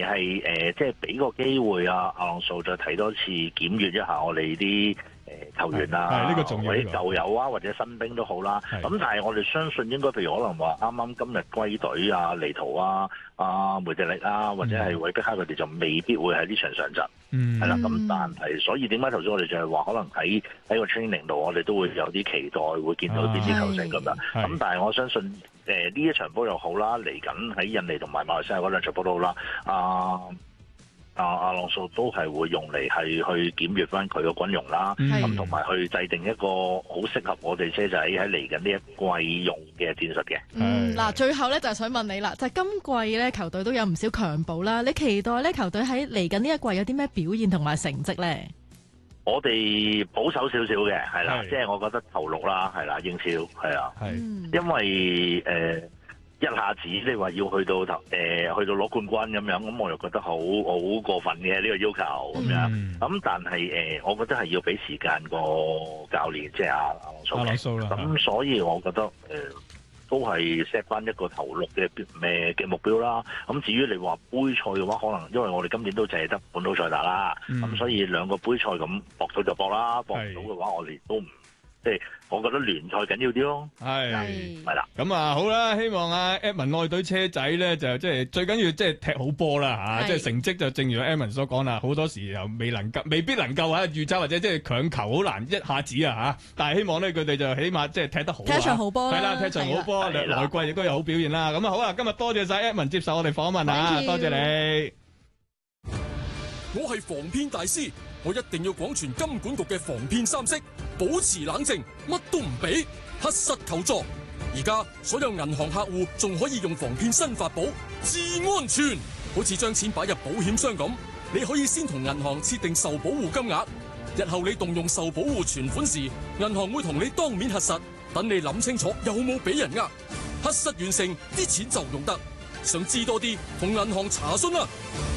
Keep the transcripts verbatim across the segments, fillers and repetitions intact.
係誒，即係俾個機會啊，阿朗素再睇多次檢閱一下我哋啲誒球員啊， 係呢個重要， 或者舊友啊，或者新兵都好啦。咁但係我哋相信應該，譬如可能話啱啱今日歸隊啊，尼圖啊、阿梅迪力啊，或者係韋碧克佢哋就未必會喺呢場上陣。 嗯， 係啦。咁但係所以點解頭先我哋就係話，可能喺喺個 training 度，我哋都會有啲期待，會見到邊啲球星咁樣。咁但係我相信誒呢、呃、一場波又好啦，嚟緊喺印尼同埋馬來西亞嗰兩場波都好啦。啊啊阿朗素都係會用嚟係去檢閱翻佢個軍容啦，咁同埋去制定一個好適合我哋車仔喺嚟緊呢一季用嘅戰術嘅。 嗯，嗱，最後咧就係想問你啦，就係、今季咧球隊都有唔少強補啦，你期待咧球隊喺嚟緊呢一季有啲咩表現同埋成績咧？ 我哋保守少少嘅，係啦，即係我覺得頭六啦，係啦，英超係啊，因為誒。呃一下子你話要去到頭誒、呃、去到攞冠軍咁樣，咁我又覺得好好過分嘅呢、呢個要求咁樣。咁、嗯、但係誒、呃，我覺得係要俾時間個教練，即係阿阿朗素嘅。咁所以我覺得誒、呃、都係 set 翻一個頭六嘅咩嘅目標啦。咁至於你話杯賽嘅話，可能因為我哋今年都淨係得本土賽打啦，咁、嗯、所以兩個杯賽咁搏到就搏啦，搏唔到嘅話，我哋都唔。即係我覺得聯賽緊要啲咯，係係啦，咁啊好啦，希望阿 Edmond 愛隊車仔咧就即係最緊要即係踢好波啦嚇，即係成績就正如 Edmond 所講啦，好多時又未能夠未必能夠啊預測或者即係強求好難一下子啊嚇，但係希望咧佢哋就起碼即係踢得好，踢場好波啦，係啦，踢場好波，來季亦都有好表現啦。咁啊好啊，今日多謝晒 Edmond 接受我哋訪問啊，多謝你。 我係防騙大師，我一定要廣傳金管局嘅防騙三式，保持冷靜，乜都唔俾，核實求助。而家所有銀行客戶仲可以用防騙新法寶，至安全。好似將錢擺入保險箱咁，你可以先同銀行設定受保護金額，日後你動用受保護存款時，銀行會同你當面核實，等你諗清楚有冇俾人呃。核實完成，啲錢就用得。想知多啲，同銀行查詢啦。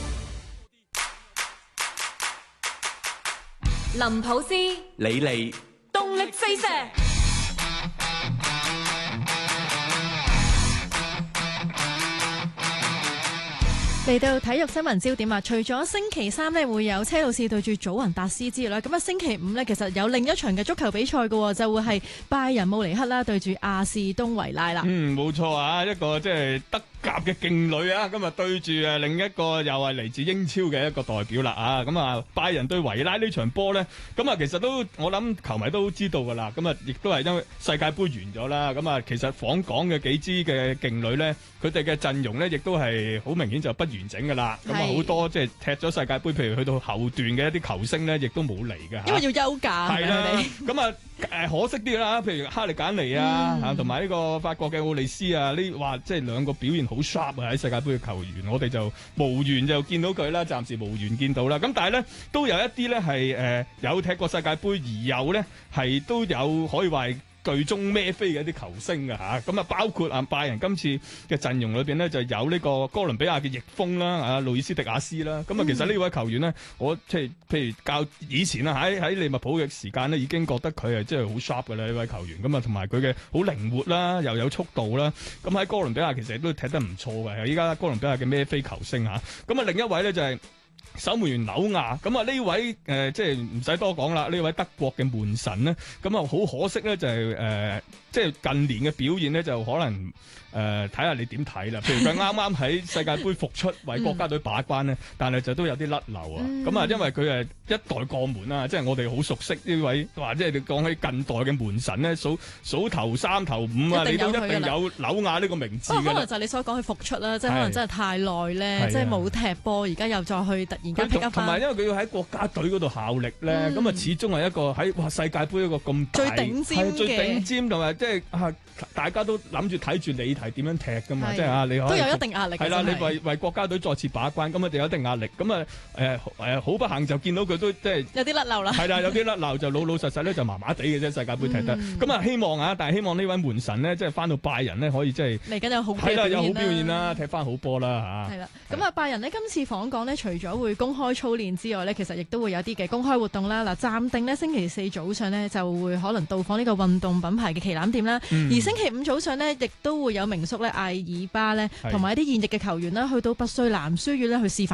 林普斯、 李利， 動力飛射。 嚟到體育新聞焦點啊！除咗星期三呢會有車路士對住祖雲達斯之餘啦，咁啊星期五呢其實有另一場嘅足球比賽嘅，就會係拜仁慕尼黑啦對住阿士東維拉啦。嗯， 冇錯啊，一個即係德甲嘅勁旅啊，今日對住誒另一個又係嚟自英超嘅一個代表啦啊！咁啊拜仁對維拉呢場波呢，咁啊其實都我諗球迷都知道㗎啦，咁啊亦都係因為世界盃完咗啦，咁啊其實訪港嘅幾支嘅勁旅呢，佢哋嘅陣容呢亦都係好明顯就不完整噶啦，咁啊好多即係踢咗世界盃，譬如去到後段嘅一啲球星咧，亦都冇嚟嘅， 因為要休假。係啦， 咁啊誒可惜啲啦，譬如哈利簡尼啊，嚇同埋呢個法國嘅奧利斯啊，呢話即係兩個表現好 sharp 啊喺世界盃嘅球員，我哋就無緣就見到佢啦，暫時無緣見到啦。咁但係咧都有一啲咧係誒有踢過世界盃，而有咧係都有可以話巨中孭飛嘅一啲球星嘅嚇，咁啊包括啊拜仁今次嘅陣容裏邊呢，就有呢個哥倫比亞嘅翼鋒啦，啊路易斯迪亞斯啦，咁啊其實呢位球員呢，我即係譬如較以前啊喺喺利物浦嘅時間呢，已經覺得佢係即係好 sharp 嘅啦呢位球員，咁啊同埋佢嘅好靈活啦，又有速度啦，咁喺哥倫比亞其實都踢得唔錯嘅，依家哥倫比亞嘅孭飛球星嚇，咁啊另一位呢，就係、是。守門員紐亞，咁啊呢位誒、呃、即係唔使多講啦，呢位德國嘅門神呢，咁啊好可惜咧就係、是、誒、呃、即係近年嘅表現咧就可能誒睇下你點睇啦。譬如佢啱啱喺世界盃復出為國家隊把關呢，但係就都有啲甩漏啊。咁啊因為佢係一代過門啦，即係我哋好熟悉呢位，話即係你講起近代嘅門神呢，數數頭三頭五啊，你都一定有紐亞呢個名字嘅。 可能就係你所講佢復出啦，即係可能真係太耐咧，即係冇踢波，而家又再去突然間 pick up 翻。同埋因為佢要喺國家隊嗰度效力咧，咁啊、嗯、始終係一個喺哇世界盃一個咁大最頂尖嘅最頂尖同埋即係啊大家都諗住睇住你係點樣踢噶嘛，即係啊你可都有一定壓力。係啦，你為為國家隊再次把關，咁啊就有一定壓力。咁啊誒誒好不幸就見到佢都即係有啲甩漏啦。係啦，有啲甩漏就老老實實咧就麻麻地嘅啫，世界盃踢得。咁啊、嗯、希望啊，但係希望呢位門神呢，即係翻到拜仁呢，可以即係嚟緊有好係啦，有好表現啦，踢翻好波啦嚇。係啦，咁啊拜仁呢，今次訪港呢，除咗會公開操練之外呢，其實亦都會有啲嘅公開活動啦。嗱，暫定呢，星期四早上呢，就會可能到訪呢個運動品牌嘅旗艦店啦。嗯、而星期五早上呢，亦都會有名宿咧艾爾巴呢，同埋一啲現役嘅球員啦，去到拔萃男書院呢去示範。